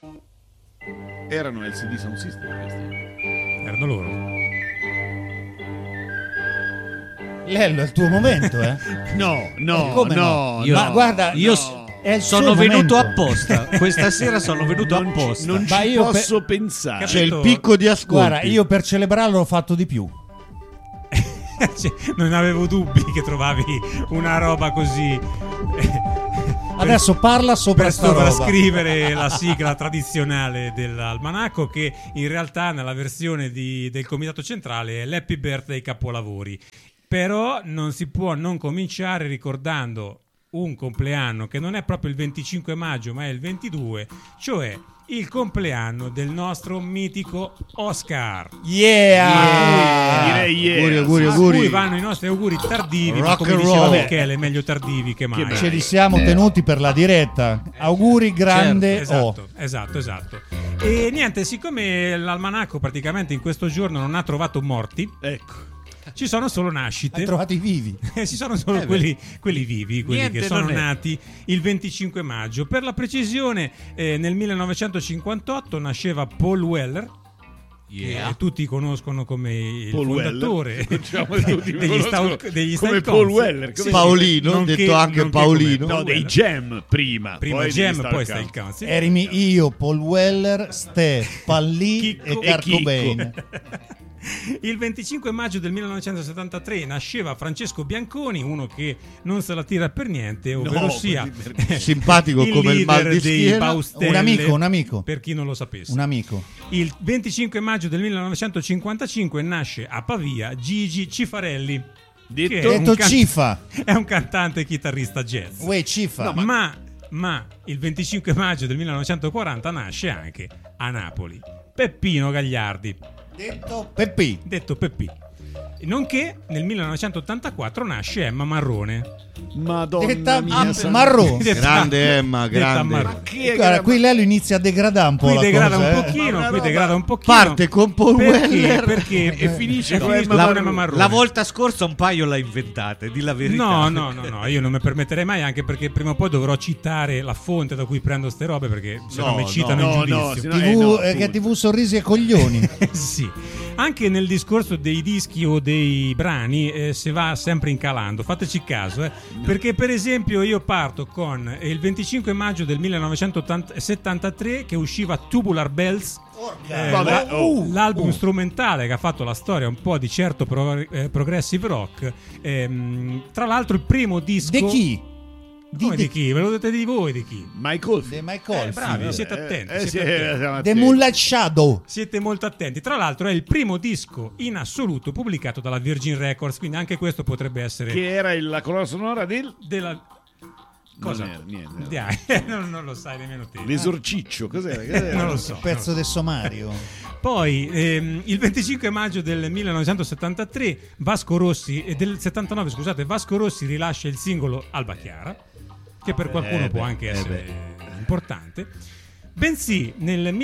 Erano LCD Sound System questi. Erano loro. Lello, è il tuo momento, eh? No, Come no. Io- Ma guarda, io è il sono suo venuto momento. apposta. Questa sera sono venuto apposta. Non Ma ci io posso pensare. C'è il picco di ascolti. Guarda, io per celebrarlo ho fatto di più. Cioè, non avevo dubbi che trovavi una roba così. Adesso parla sopra per sta roba. sovrascrivere la sigla tradizionale dell'almanacco, che in realtà nella versione del Comitato Centrale è l'Happy Birthday Capolavori. Però non si può non cominciare ricordando un compleanno che non è proprio il 25 maggio ma è il 22, cioè il compleanno del nostro mitico Oscar. Direi Auguri, A auguri. cui vanno i nostri auguri tardivi, ma Rock come and diceva roll. Michele, meglio tardivi che mai. Ce li siamo tenuti per la diretta. Auguri grande. Esatto, esatto. E niente, siccome l'almanacco praticamente in questo giorno non ha trovato morti, Ecco. ci sono solo nascite. Hai trovati vivi. Ci sono solo quelli vivi, quelli Niente che sono non è. nati il 25 maggio. Per la precisione, nel 1958 nasceva Paul Weller. Che tutti conoscono come il Paul fondatore Weller. Diciamo che tutti degli conoscono degli come Style Paul Council. Weller, come Paolino, nonché- detto anche nonché Paolino. come No, dei Weller. Jam prima Prima poi Jam, degli poi Style Style Council. Erimi io, Paul Weller, Ste, Pallì Chicco e Kurt Chicco. Cobain. Il 25 maggio del 1973 nasceva Francesco Bianconi, uno che non se la tira per niente, ovvero No, sia perché- Simpatico come il mal leader di dei schiena. Baustelle, Un amico. per chi non lo sapesse. Un amico. Il 25 maggio del 1955 nasce a Pavia Gigi Cifarelli. Detto- che è un Detto Cifa. è un cantante e chitarrista jazz. Uè, Cifa. Ma il 25 maggio del 1940 nasce anche a Napoli Peppino Gagliardi, Detto Peppi. detto Peppi. Nonché nel 1984 nasce Emma Marrone. Madonna Detta mia, Marrò. Grande Emma, Detta grande. Marrone. Guarda, qui Lello inizia a degradare un po' Qui la degrada cosa. un eh. pochino, Ma qui una degrada roba- un pochino. Parte con Paul Weller Perché e finisce con finisce Emma con Marrone. Marrone. La volta scorsa un paio l'ha inventate, di la verità. No, io non mi permetterei mai, anche perché prima o poi dovrò citare la fonte da cui prendo ste robe, perché se no, No, mi citano no, in no, giudizio. se no- TV, no, che TV sorrisi e coglioni. Sì, anche nel discorso dei dischi o dei brani si va sempre incalando, fateci caso, perché per esempio io parto con il 25 maggio del 1973 che usciva Tubular Bells, Vabbè, l'album strumentale che ha fatto la storia un po' di certo progressive rock, tra l'altro il primo disco Di chi? Come di chi? Ve lo dite di voi di chi? Michael De Michael. bravi, siete attenti, sì, siete attenti. siamo De attenti. Moonlight Shadow. Siete molto attenti. Tra l'altro è il primo disco in assoluto pubblicato dalla Virgin Records, quindi anche questo potrebbe essere Che era la colonna sonora del della cosa? Non era niente. Dai, non lo sai nemmeno te. L'esorciccio, cos'era? Non lo so. Pezzo del sommario. Poi il 25 maggio del 1973 Vasco Rossi del 79, scusate, Vasco Rossi rilascia il singolo Alba Chiara, che per qualcuno può anche essere importante. Bensì nel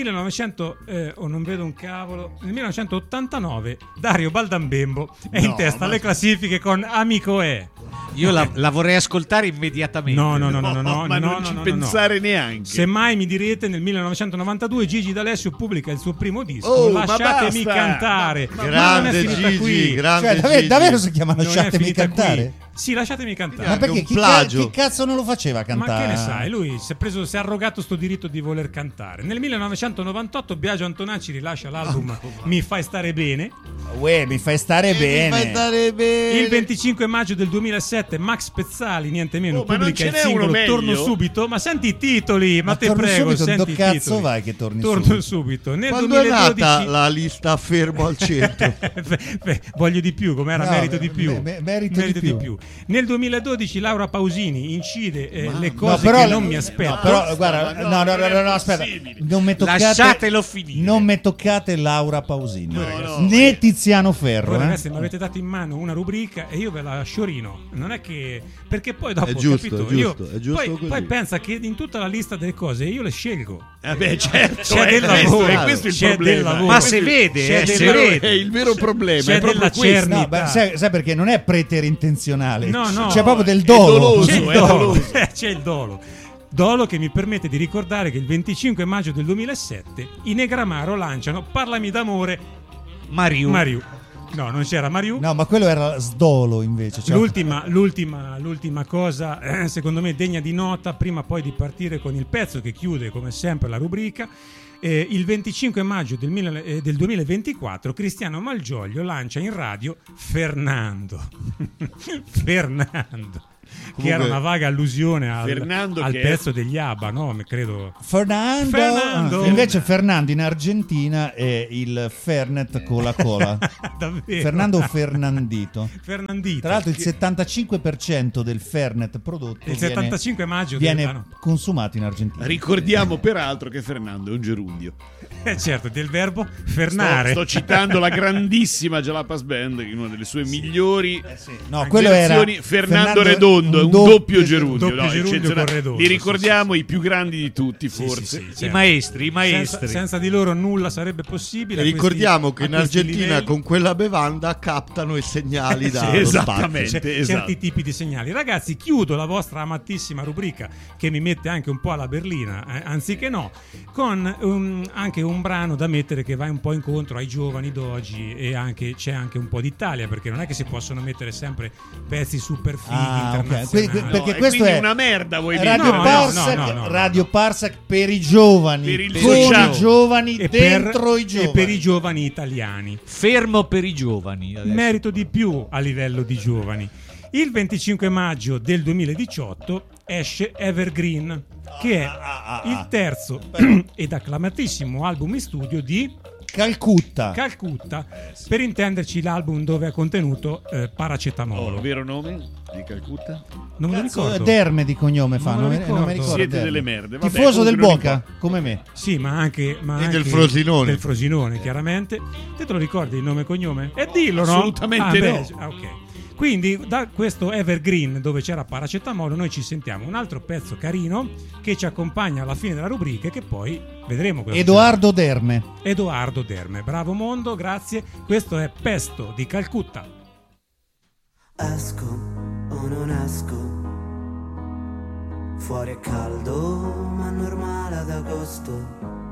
1989 Dario Baldambembo è in testa alle classifiche con Amico è. Io la vorrei ascoltare immediatamente. No, ma non ci pensare neanche. Semmai mi direte, nel 1992 Gigi D'Alessio pubblica il suo primo disco, Oh, ma Lasciatemi basta! cantare. Ma non è Grande finita Gigi, qui. grande Cioè, Gigi. davvero si chiama Non è Lasciatemi finita cantare? qui. Sì, lasciatemi cantare. Ma perché? un plagio. Chi cazzo non lo faceva cantare? Ma che ne sai, lui si è arrogato sto diritto di voler cantare. Nel 1998 Biagio Antonacci rilascia l'album Mi fai stare bene. Uè, mi fai stare bene. Mi fai stare bene. Il 25 maggio del 2007 Max Pezzali, niente meno, ma non pubblica ce il n'è uno singolo meglio? Torno subito. Ma senti i titoli, ma te torno prego, subito, senti dove i cazzo titoli. vai che torni Torno subito. Nel Quando è 2012 nata la lista fermo al centro? voglio di più, come era No, merito di più. merito di più. Nel 2012 Laura Pausini incide le No, cose però, che non mi aspetto. No, però guarda, no, non è no, aspetta. possibile. Non mi toccate, Lasciatelo finire. Non mi toccate Laura Pausini. no, né Tiziano Ferro. Voi eh. ragazzi mi avete dato in mano una rubrica e io ve la sciorino. Non è che perché poi dopo È giusto, capito, è giusto, è giusto così. poi pensa che in tutta la lista delle cose io le scelgo. Certo, C'è del questo, lavoro, è questo il c'è del problema. lavoro. Ma se vede, C'è se del- vede. È il vero problema, C'è è proprio della questo. Cerni. No, beh, sai perché non è preterintenzionale. No, no. C'è proprio del È dolo. doloso. C'è il è dolo. doloso. C'è il dolo. Dolo che mi permette di ricordare che il 25 maggio del 2007 i Negramaro lanciano Parlami d'amore Mariù. No, non c'era Mariù. No, ma quello era Sdolo invece. Cioè... L'ultima cosa, secondo me degna di nota, prima poi di partire con il pezzo che chiude come sempre la rubrica. Il 25 maggio del 2024 Cristiano Malgioglio lancia in radio Fernando. Che era una vaga allusione al pezzo degli ABBA, no? Credo. Fernando. Invece Fernando in Argentina è il Fernet con la cola. Davvero? Fernando Fernandito. Fernandito. Tra l'altro il 75% del Fernet prodotto il 75 maggio viene consumato in Argentina. Ricordiamo peraltro che Fernando è un gerundio. Certo, del verbo fernare. Sto citando la grandissima Jalapas Band, che è una delle sue migliori quello era Fernando Redondo, è un doppio gerundio. Con Redondo, li ricordiamo i più grandi di tutti, forse. Certo. I maestri. Senza di loro nulla sarebbe possibile. Ricordiamo che in Argentina livelli... con quella bevanda captano i segnali da esattamente, certi tipi di segnali. Ragazzi, chiudo la vostra amatissima rubrica che mi mette anche un po' alla berlina, anziché no, con anche un brano da mettere che va un po' incontro ai giovani d'oggi, e c'è anche un po' d'Italia, perché non è che si possono mettere sempre pezzi super fighi internazionali. Perché questo è una merda, vuoi dire? Radio Parsec per i giovani, i giovani e dentro i giovani e per i giovani italiani. Fermo per i giovani adesso. Merito di più a livello di giovani. Il 25 maggio del 2018 esce Evergreen, che è il terzo ed acclamatissimo album in studio di Calcutta. Per intenderci, l'album dove è contenuto Paracetamolo. Vero nome di Calcutta? Non me lo ricordo. Derme di cognome fa, non mi ricordo. Siete Derme. delle merde. Tifoso del Boca, come me. Sì, ma anche del Frosinone. Del Frosinone, chiaramente. Te lo ricordi il nome e cognome? E dillo, no? Assolutamente no. Ok. Quindi da questo Evergreen dove c'era Paracetamolo noi ci sentiamo un altro pezzo carino che ci accompagna alla fine della rubrica e che poi vedremo. Edoardo Derme, bravo mondo, grazie. Questo è Pesto di Calcutta. Esco o non esco, fuori è caldo ma normale ad agosto.